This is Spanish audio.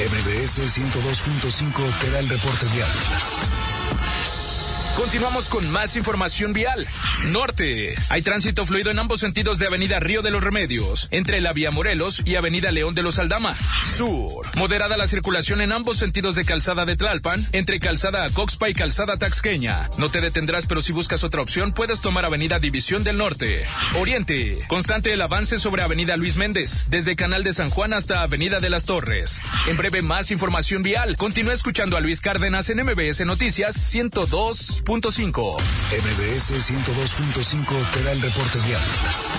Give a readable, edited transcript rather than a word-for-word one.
MBS 102.5 te da el reporte vial. Continuamos con más información vial. Norte. Hay tránsito fluido en ambos sentidos de Avenida Río de los Remedios, entre la Vía Morelos y Avenida León de los Aldama. Sur. Moderada la circulación en ambos sentidos de Calzada de Tlalpan, entre Calzada Acoxpa y Calzada Taxqueña. No te detendrás, pero si buscas otra opción, puedes tomar Avenida División del Norte. Oriente. Constante el avance sobre Avenida Luis Méndez, desde Canal de San Juan hasta Avenida de las Torres. En breve, más información vial. Continúa escuchando a Luis Cárdenas en MBS Noticias 102.5. MBS 102.5 te da el reporte vial.